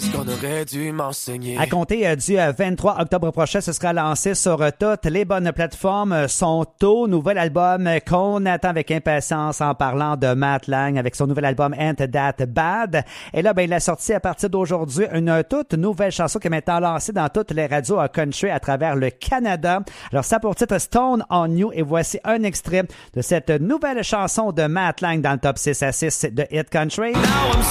ce qu'on aurait dû m'enseigner. À compter du 23 octobre prochain, ce sera lancé sur toutes les bonnes plateformes. Son taux, nouvel album qu'on attend avec impatience en parlant de Matt Lang avec son nouvel album Ain't That Bad. Et là, il a sorti à partir d'aujourd'hui une toute nouvelle chanson qui est maintenant lancée dans toutes les radios country à travers le Canada. Alors, ça pour titre Stone on You. Et voici un extrait de cette nouvelle chanson de Matt Lang dans le top 6 à 6 de Hit Country.